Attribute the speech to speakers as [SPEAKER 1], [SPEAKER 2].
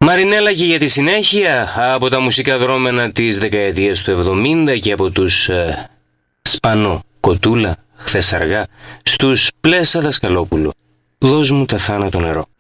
[SPEAKER 1] Μαρινέλα και για τη συνέχεια από τα μουσικά δρόμενα της δεκαετίας του 70 και από τους Σπανό, Κοτούλα, χθες αργά, στους Πλέσα Δασκαλόπουλου. Δώσ' μου τα θάνατο νερό.